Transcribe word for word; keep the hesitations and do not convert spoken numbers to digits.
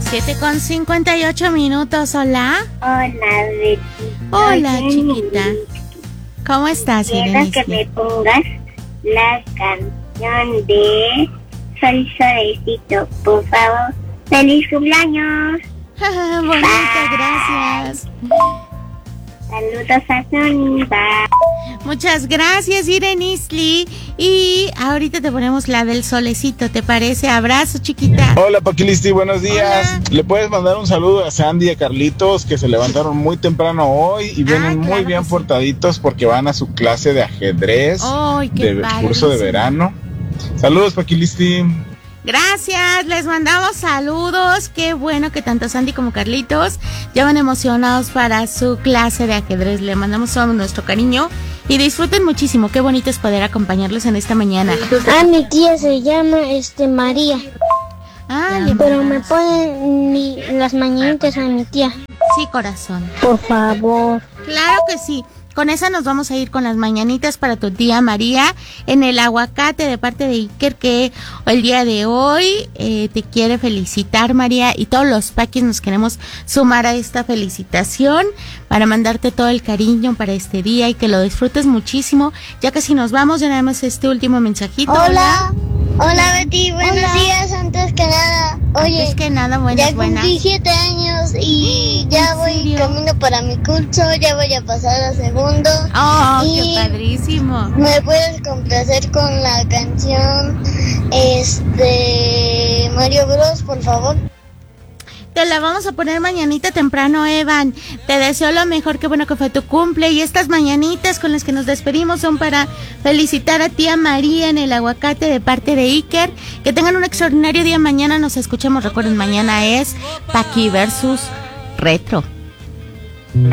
siete con cincuenta y ocho minutos, hola. Hola, Betty. Hola, Soy chiquita. ¿Cómo estás, Quiero Irene? que me pongas la canción de Sol Solecito, por favor. ¡Feliz cumpleaños! Bonita, gracias. Saludos a Soniva. Muchas gracias, Irenisli. Y ahorita te ponemos la del solecito, ¿te parece? Abrazo, chiquita. Hola, Paquilisti, buenos días. Hola. Le puedes mandar un saludo a Sandy y a Carlitos, que se levantaron muy temprano hoy y vienen Ah, muy claro bien que sí. portaditos porque van a su clase de ajedrez, ¡Ay, qué de padrísimo! curso de verano. Saludos, Paquilisti. Gracias, les mandamos saludos. Qué bueno que tanto Sandy como Carlitos ya van emocionados para su clase de ajedrez. Le mandamos todo nuestro cariño y disfruten muchísimo. Qué bonito es poder acompañarlos en esta mañana. Ah, mi tía se llama este María, Ah, le pero me mandas. ponen mi- las mañanitas a mi tía, Sí, corazón. por favor. Claro que sí. Con esa nos vamos a ir con las mañanitas para tu tía María en el aguacate de parte de Iker, que el día de hoy eh, te quiere felicitar, María, y todos los paquis nos queremos sumar a esta felicitación para mandarte todo el cariño para este día y que lo disfrutes muchísimo. Ya casi nos vamos, ya nada más este último mensajito. Hola, hola Betty, buenos Hola. días. Antes que nada, oye, Antes que nada, buenas, ya buenas. cumplí siete años y ya ¿En voy serio? camino para mi curso, ya voy a pasar a segundo. Oh, Y qué padrísimo. ¿Me puedes complacer con la canción este Mario Bros, por favor? Te la vamos a poner mañanita temprano, Evan. Te deseo lo mejor, qué bueno que fue tu cumple. Y estas mañanitas con las que nos despedimos son para felicitar a tía María en el aguacate de parte de Iker. Que tengan un extraordinario día. Mañana nos escuchamos. Recuerden, mañana es Paqui versus Retro.